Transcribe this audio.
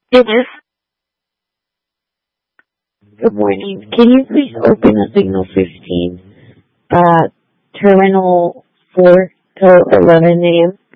It is. Good morning. Can you please open a signal 15, terminal 4 till 11 a.m.?